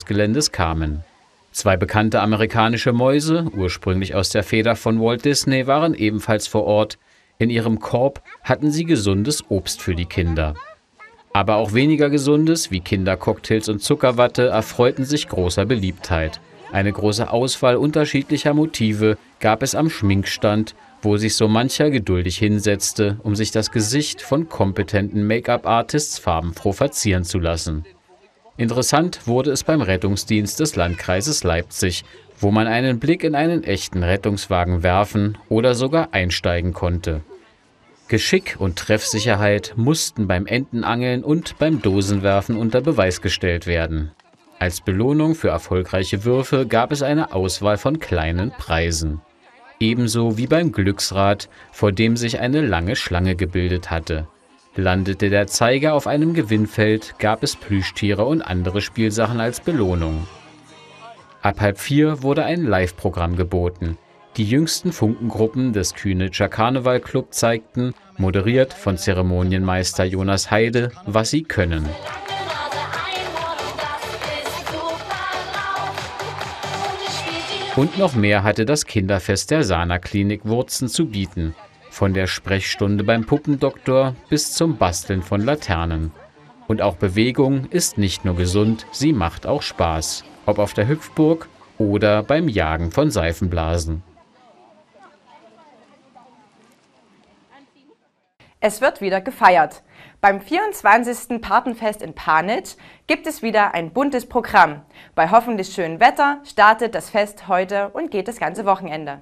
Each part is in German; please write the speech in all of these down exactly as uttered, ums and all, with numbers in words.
Geländes kamen. Zwei bekannte amerikanische Mäuse, ursprünglich aus der Feder von Walt Disney, waren ebenfalls vor Ort. In ihrem Korb hatten sie gesundes Obst für die Kinder. Aber auch weniger gesundes, wie Kindercocktails und Zuckerwatte, erfreuten sich großer Beliebtheit. Eine große Auswahl unterschiedlicher Motive gab es am Schminkstand, wo sich so mancher geduldig hinsetzte, um sich das Gesicht von kompetenten Make-up-Artists farbenfroh verzieren zu lassen. Interessant wurde es beim Rettungsdienst des Landkreises Leipzig, wo man einen Blick in einen echten Rettungswagen werfen oder sogar einsteigen konnte. Geschick und Treffsicherheit mussten beim Entenangeln und beim Dosenwerfen unter Beweis gestellt werden. Als Belohnung für erfolgreiche Würfe gab es eine Auswahl von kleinen Preisen. Ebenso wie beim Glücksrad, vor dem sich eine lange Schlange gebildet hatte. Landete der Zeiger auf einem Gewinnfeld, gab es Plüschtiere und andere Spielsachen als Belohnung. Ab halb vier wurde ein Live-Programm geboten. Die jüngsten Funkengruppen des Kühnitscher Karneval-Club zeigten, moderiert von Zeremonienmeister Jonas Heide, was sie können. Und noch mehr hatte das Kinderfest der Sana Klinik Wurzen zu bieten. Von der Sprechstunde beim Puppendoktor bis zum Basteln von Laternen. Und auch Bewegung ist nicht nur gesund, sie macht auch Spaß. Ob auf der Hüpfburg oder beim Jagen von Seifenblasen. Es wird wieder gefeiert. Beim vierundzwanzigsten Patenfest in Panitch gibt es wieder ein buntes Programm. Bei hoffentlich schönem Wetter startet das Fest heute und geht das ganze Wochenende.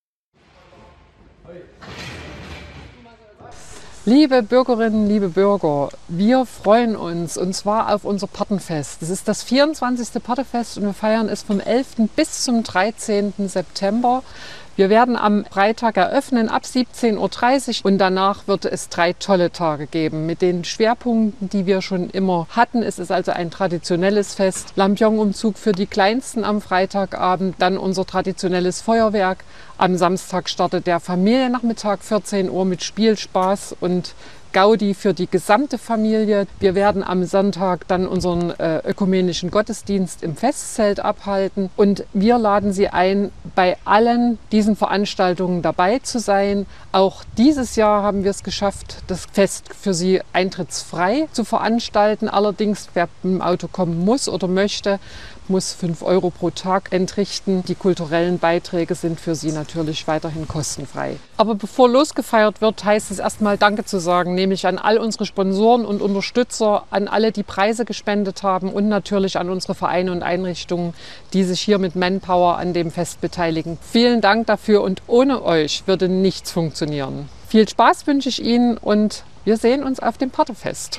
Liebe Bürgerinnen, liebe Bürger, wir freuen uns und zwar auf unser Patenfest. Es ist das vierundzwanzigste Patenfest und wir feiern es vom elften bis zum dreizehnten September. Wir werden am Freitag eröffnen ab siebzehn Uhr dreißig und danach wird es drei tolle Tage geben mit den Schwerpunkten, die wir schon immer hatten. Es ist also ein traditionelles Fest, Lampion-Umzug für die Kleinsten am Freitagabend, dann unser traditionelles Feuerwerk. Am Samstag startet der Familiennachmittag vierzehn Uhr mit Spielspaß und Gaudi für die gesamte Familie. Wir werden am Sonntag dann unseren äh, ökumenischen Gottesdienst im Festzelt abhalten und wir laden Sie ein, bei allen diesen Veranstaltungen dabei zu sein. Auch dieses Jahr haben wir es geschafft, das Fest für Sie eintrittsfrei zu veranstalten. Allerdings, wer mit dem Auto kommen muss oder möchte, muss fünf Euro pro Tag entrichten. Die kulturellen Beiträge sind für Sie natürlich weiterhin kostenfrei. Aber bevor losgefeiert wird, heißt es erstmal Danke zu sagen, nämlich an all unsere Sponsoren und Unterstützer, an alle, die Preise gespendet haben und natürlich an unsere Vereine und Einrichtungen, die sich hier mit Manpower an dem Fest beteiligen. Vielen Dank dafür und ohne euch würde nichts funktionieren. Viel Spaß wünsche ich Ihnen und wir sehen uns auf dem Patenfest.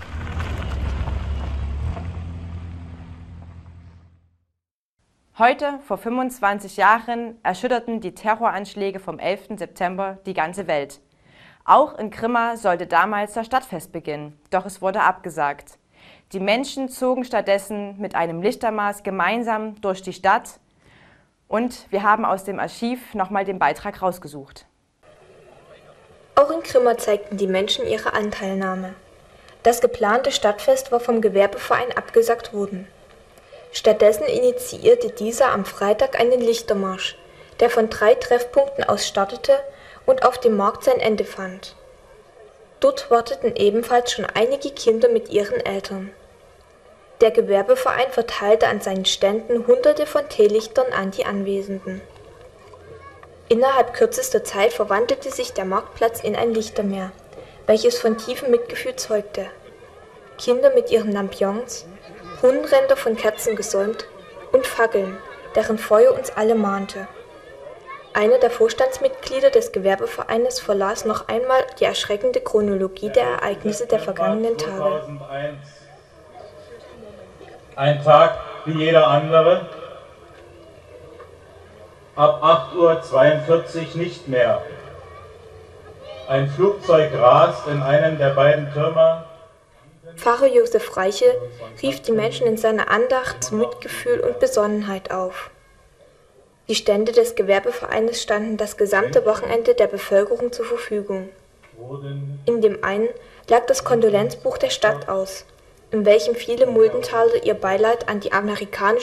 Heute, vor fünfundzwanzig Jahren, erschütterten die Terroranschläge vom elften September die ganze Welt. Auch in Grimma sollte damals das Stadtfest beginnen, doch es wurde abgesagt. Die Menschen zogen stattdessen mit einem Lichtermaß gemeinsam durch die Stadt und wir haben aus dem Archiv nochmal den Beitrag rausgesucht. Auch in Grimma zeigten die Menschen ihre Anteilnahme. Das geplante Stadtfest war vom Gewerbeverein abgesagt worden. Stattdessen initiierte dieser am Freitag einen Lichtermarsch, der von drei Treffpunkten aus startete und auf dem Markt sein Ende fand. Dort warteten ebenfalls schon einige Kinder mit ihren Eltern. Der Gewerbeverein verteilte an seinen Ständen hunderte von Teelichtern an die Anwesenden. Innerhalb kürzester Zeit verwandelte sich der Marktplatz in ein Lichtermeer, welches von tiefem Mitgefühl zeugte. Kinder mit ihren Lampions, Brunnenränder von Kerzen gesäumt und Fackeln, deren Feuer uns alle mahnte. Einer der Vorstandsmitglieder des Gewerbevereines verlas noch einmal die erschreckende Chronologie der Ereignisse der vergangenen Tage. Ein Tag wie jeder andere. Ab acht Uhr zweiundvierzig nicht mehr. Ein Flugzeug rast in einem der beiden Türme. Pfarrer Josef Reiche rief die Menschen in seiner Andacht zu Mitgefühl und Besonnenheit auf. Die Stände des Gewerbevereines standen das gesamte Wochenende der Bevölkerung zur Verfügung. In dem einen lag das Kondolenzbuch der Stadt aus, in welchem viele Muldenthaler ihr Beileid an die amerikanische